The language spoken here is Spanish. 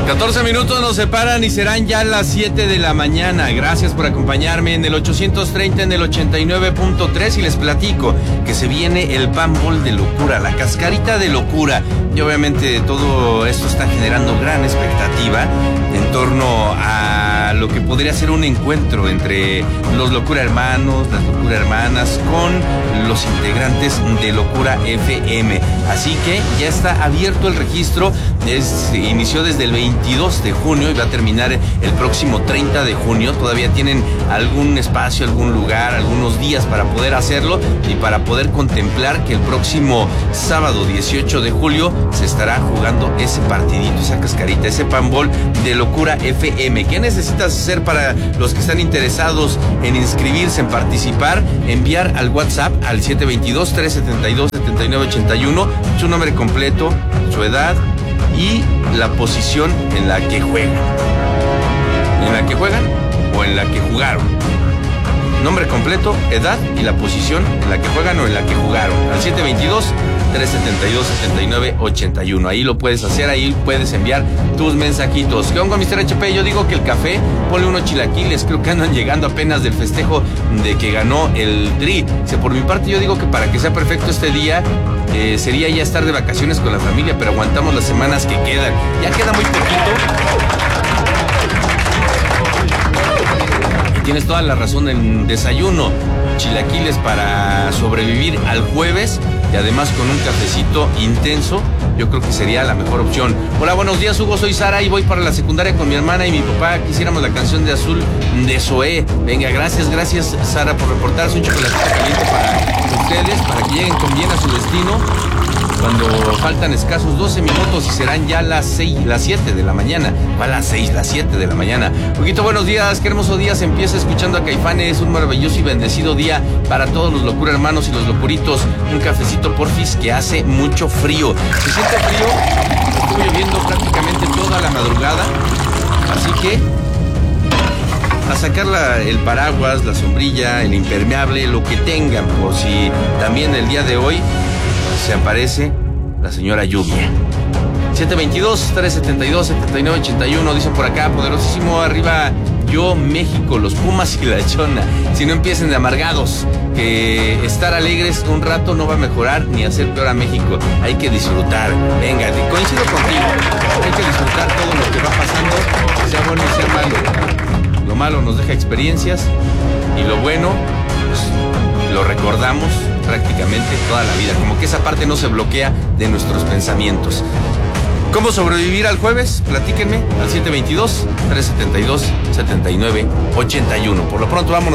14 minutos nos separan y serán ya las 7 de la mañana. Gracias por acompañarme en el 830, en el 89.3 y les platico que se viene el Panball de locura, la cascarita de locura. Y obviamente todo esto está generando gran expectativa en torno a lo que podría ser un encuentro entre los Locura Hermanos, las Locura Hermanas, con los integrantes de Locura FM. Así que ya está abierto el registro, inició desde el 22 de junio y va a terminar el próximo 30 de junio. Todavía tienen algún espacio, algún lugar, algunos días para poder hacerlo y para poder contemplar que el próximo sábado 18 de julio se estará jugando ese partidito, esa cascarita, ese Panball de Locura FM. ¿Qué necesitas hacer para los que están interesados en inscribirse, en participar? Enviar al WhatsApp al 722-372-7981 su nombre completo, su edad y la posición en la que juegan. ¿En la que juegan o en la que jugaron? Nombre completo, edad y la posición en la que juegan o en la que jugaron. Al 722-372-7981. Ahí lo puedes hacer, ahí puedes enviar tus mensajitos. ¿Qué onda, Mr. HP? Yo digo que el café, ponle unos chilaquiles. Creo que andan llegando apenas del festejo de que ganó el Tri. Por mi parte, yo digo que para que sea perfecto este día, sería ya estar de vacaciones con la familia, pero aguantamos las semanas que quedan. Ya queda muy poquito. Tienes toda la razón en desayuno, chilaquiles para sobrevivir al jueves y además con un cafecito intenso, yo creo que sería la mejor opción. Hola, buenos días, Hugo, soy Sara y voy para la secundaria con mi hermana y mi papá. Quisiéramos la canción de Azul de Zoé. Venga, gracias Sara por reportarse. Un chocolatito caliente para ustedes, para que lleguen con bien a su destino. Cuando faltan escasos 12 minutos y serán ya las 7 de la mañana. ¿Cuál las 6? Las 7 de la mañana. Huguito, buenos días, qué hermoso día se empieza escuchando a Caifanes. Un maravilloso y bendecido día para todos los Locura Hermanos y los Locuritos. Un cafecito, porfis, que hace mucho frío. Se siente frío, estuvo lloviendo prácticamente toda la madrugada. Así que a sacar el paraguas, la sombrilla, el impermeable, lo que tengan, por si también el día de hoy se aparece la señora lluvia. 722-372-7981, dicen por acá, poderosísimo, arriba yo, México, los Pumas y la Chona. Si no empiecen de amargados, que estar alegres un rato no va a mejorar ni hacer peor a México. Hay que disfrutar. Venga, coincido contigo. Hay que disfrutar todo lo que va pasando, sea bueno o sea malo. Lo malo nos deja experiencias y lo bueno, pues, lo recordamos prácticamente toda la vida, como que esa parte no se bloquea de nuestros pensamientos. ¿Cómo sobrevivir al jueves? Platíquenme al 722-372-7981. Por lo pronto, vámonos.